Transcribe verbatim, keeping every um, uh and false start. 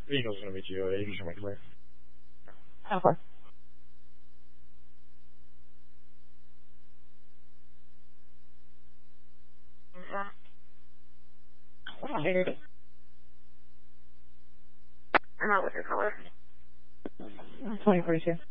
Eagle's gonna meet you. Eagle's gonna meet you. How far? Oh, here it is. I'm not with your color. twenty forty-two.